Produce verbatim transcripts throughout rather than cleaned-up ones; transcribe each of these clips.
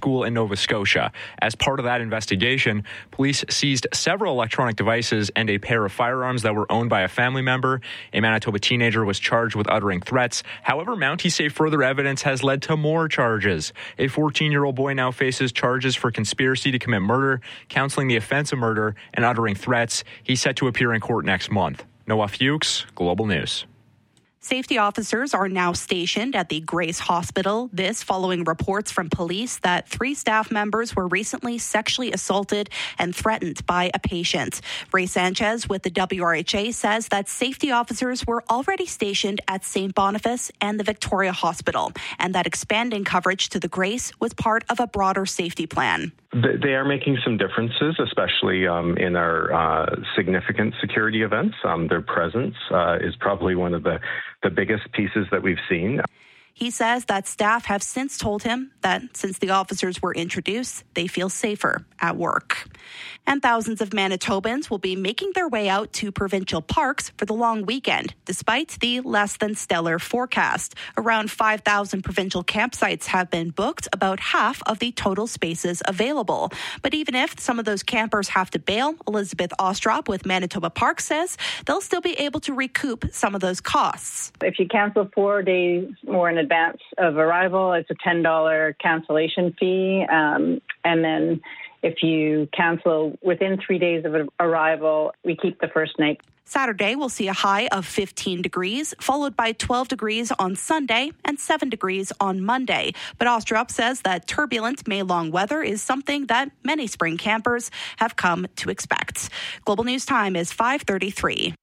school in Nova Scotia. As part of that investigation, police seized several electronic devices and a pair of firearms that were owned by a family member. A Manitoba teenager was charged with uttering threats. However, Mounties say further evidence has led to more charges. A fourteen-year-old boy now faces charges for conspiracy to commit murder, counseling the offense of murder, and uttering threats. He's set to appear in court next month. Noah Fuchs, Global News. Safety officers are now stationed at the Grace Hospital. This following reports from police that three staff members were recently sexually assaulted and threatened by a patient. Ray Sanchez with the W R H A says that safety officers were already stationed at Saint Boniface and the Victoria Hospital, and that expanding coverage to the Grace was part of a broader safety plan. They are making some differences, especially um, in our uh, significant security events. Um, their presence uh, is probably one of the, the biggest pieces that we've seen. He says that staff have since told him that since the officers were introduced, they feel safer at work. And thousands of Manitobans will be making their way out to provincial parks for the long weekend, despite the less than stellar forecast. Around five thousand provincial campsites have been booked, about half of the total spaces available. But even if some of those campers have to bail, Elizabeth Ostrop with Manitoba Park says they'll still be able to recoup some of those costs. If you cancel four days more in advance of arrival, it's a ten dollars cancellation fee. Um, and then if you cancel within three days of arrival, we keep the first night. Saturday will see a high of fifteen degrees, followed by twelve degrees on Sunday and seven degrees on Monday. But Ostrop says that turbulent May-long weather is something that many spring campers have come to expect. Global News Time is five thirty-three.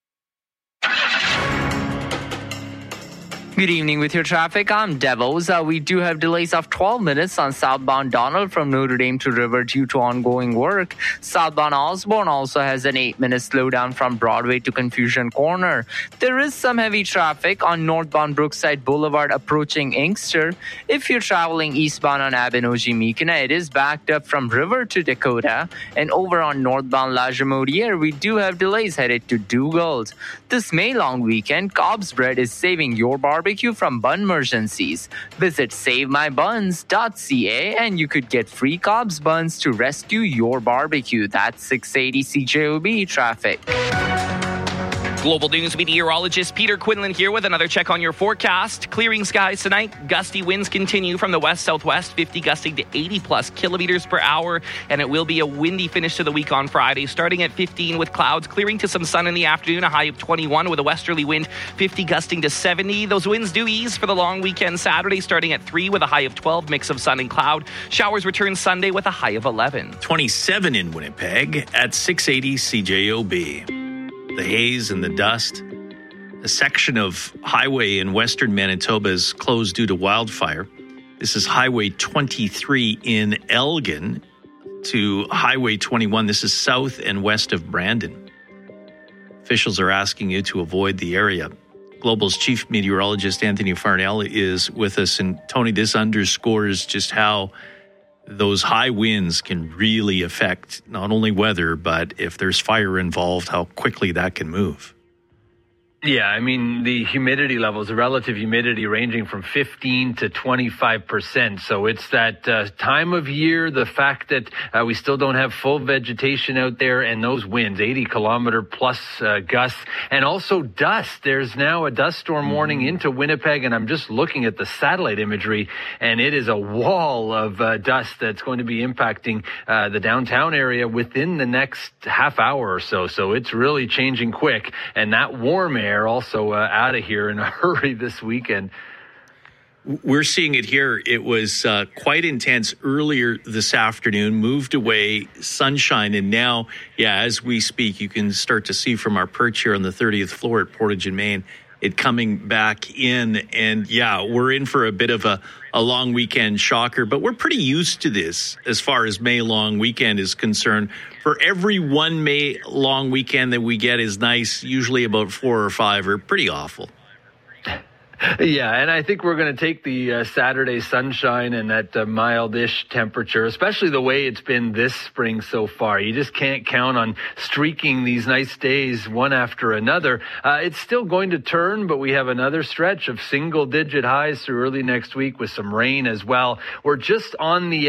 Good evening with your traffic. I'm Devos. Uh, we do have delays of twelve minutes on southbound Donald from Notre Dame to River due to ongoing work. Southbound Osborne also has an eight-minute slowdown from Broadway to Confusion Corner. There is some heavy traffic on northbound Brookside Boulevard approaching Inkster. If you're traveling eastbound on Abinogi-Mekina, it is backed up from River to Dakota. And over on northbound La Jamodiere, we do have delays headed to Dugald. This May long weekend, Cobb's Bread is saving your barbecue from bun emergencies. Visit save my buns dot c a and you could get free Cobb's buns to rescue your barbecue. That's six eighty C J O B traffic. Global News meteorologist Peter Quinlan here with another check on your forecast. Clearing skies tonight. Gusty winds continue from the west-southwest, fifty gusting to eighty plus kilometers per hour. And it will be a windy finish to the week on Friday, starting at fifteen with clouds, clearing to some sun in the afternoon, a high of twenty-one with a westerly wind, fifty gusting to seventy. Those winds do ease for the long weekend Saturday, starting at three with a high of twelve, mix of sun and cloud. Showers return Sunday with a high of eleven. twenty-seven in Winnipeg at six eighty C J O B. The haze and the dust. A section of highway in western Manitoba is closed due to wildfire. This is Highway twenty-three in Elgin to Highway twenty-one. This is south and west of Brandon. Officials are asking you to avoid the area. Global's chief meteorologist Anthony Farnell is with us. And Tony, this underscores just how those high winds can really affect not only weather, but if there's fire involved, how quickly that can move. Yeah, I mean, the humidity levels, the relative humidity ranging from fifteen to twenty-five percent. So it's that uh, time of year, the fact that uh, we still don't have full vegetation out there, and those winds, eighty kilometer plus uh, gusts, and also dust. There's now a dust storm warning into Winnipeg, and I'm just looking at the satellite imagery, and it is a wall of uh, dust that's going to be impacting uh, the downtown area within the next half hour or so. So it's really changing quick, and that warm air also uh, out of here in a hurry this weekend. We're seeing it here. It was uh, quite intense earlier this afternoon, moved away, sunshine, and now, yeah, as we speak, you can start to see from our perch here on the thirtieth floor at Portage and Main, it coming back in. And yeah, we're in for a bit of a, a long weekend shocker, but we're pretty used to this as far as May long weekend is concerned. For every one May long weekend that we get is nice, usually about four or five are pretty awful. Yeah, and I think we're going to take the uh, Saturday sunshine and that uh, mild-ish temperature, especially the way it's been this spring so far. You just can't count on streaking these nice days one after another. Uh, it's still going to turn, but we have another stretch of single-digit highs through early next week with some rain as well. We're just on the